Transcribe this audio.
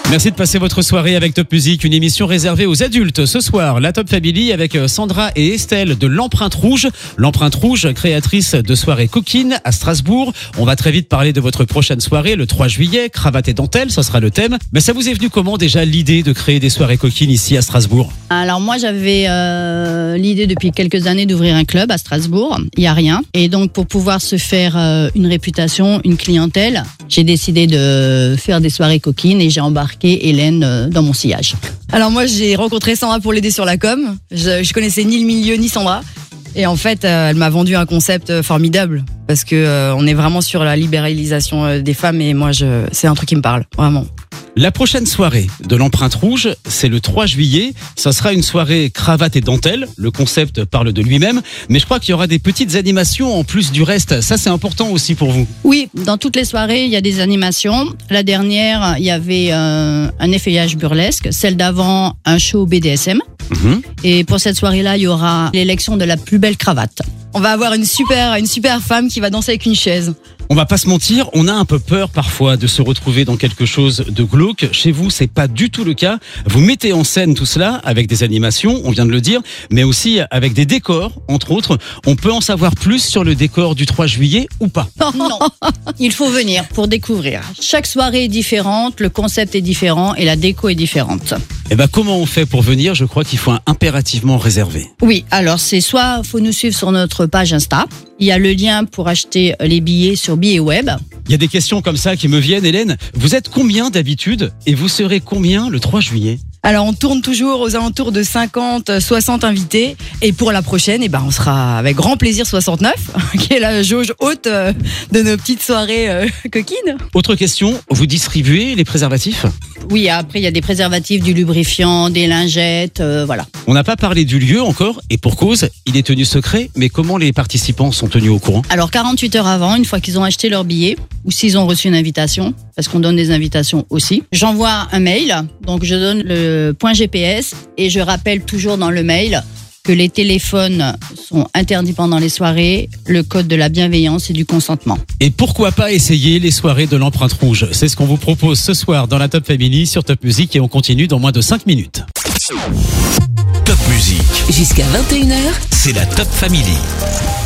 Merci de passer votre soirée avec Top Music, une émission réservée aux adultes. Ce soir, la Top Family avec Sandra et Estelle de l'Empreinte Rouge. L'Empreinte Rouge, créatrice de soirées coquines à Strasbourg. On va très vite parler de votre prochaine soirée, le 3 juillet, cravate et dentelle, ça sera le thème. Mais ça vous est venu comment déjà l'idée de créer des soirées coquines ici à Strasbourg? Alors moi j'avais l'idée depuis quelques années d'ouvrir un club à Strasbourg, il n'y a rien. Et donc pour pouvoir se faire une réputation, une clientèle, j'ai décidé de faire des soirées coquines et j'ai embarqué Hélène dans mon sillage. Alors moi j'ai rencontré Sandra pour l'aider sur la com, je connaissais ni le milieu ni Sandra. Et en fait, elle m'a vendu un concept formidable parce que on est vraiment sur la libéralisation des femmes et moi c'est un truc qui me parle, vraiment. La prochaine soirée de l'Empreinte Rouge, c'est le 3 juillet. Ça sera une soirée cravate et dentelle. Le concept parle de lui-même. Mais je crois qu'il y aura des petites animations en plus du reste. Ça, c'est important aussi pour vous. Oui, dans toutes les soirées, il y a des animations. La dernière, il y avait un effeuillage burlesque. Celle d'avant, un show BDSM. Et pour cette soirée-là, il y aura l'élection de la plus belle cravate. On va avoir une super femme qui va danser avec une chaise. On va pas se mentir, on a un peu peur parfois de se retrouver dans quelque chose de glauque. Chez vous, c'est pas du tout le cas. Vous mettez en scène tout cela avec des animations, on vient de le dire, mais aussi avec des décors, entre autres. On peut en savoir plus sur le décor du 3 juillet ou pas? Non, il faut venir pour découvrir. Chaque soirée est différente, le concept est différent et la déco est différente. Eh ben, comment on fait pour venir? Je crois qu'il faut impérativement réserver. Oui, alors c'est soit faut nous suivre sur notre page Insta. Il y a le lien pour acheter les billets sur Billets Web. Il y a des questions comme ça qui me viennent, Hélène. Vous êtes combien d'habitude et vous serez combien le 3 juillet? Alors on tourne toujours aux alentours de 50, 60 invités. Et pour la prochaine, on sera avec grand plaisir 69, qui est la jauge haute de nos petites soirées coquines. Autre question, vous distribuez les préservatifs? Oui, après il y a des préservatifs, du lubrifiant, des lingettes, voilà. On n'a pas parlé du lieu encore, et pour cause, il est tenu secret, mais comment les participants sont tenus au courant? Alors 48 heures avant, une fois qu'ils ont acheté leur billet, ou s'ils ont reçu une invitation, parce qu'on donne des invitations aussi, j'envoie un mail, donc je donne le point GPS et je rappelle toujours dans le mail que les téléphones sont interdits pendant les soirées, le code de la bienveillance et du consentement. Et pourquoi pas essayer les soirées de l'Empreinte Rouge? C'est ce qu'on vous propose ce soir dans la Top Family sur Top Music et on continue dans moins de 5 minutes. Top Music. Jusqu'à 21h, c'est la Top Family.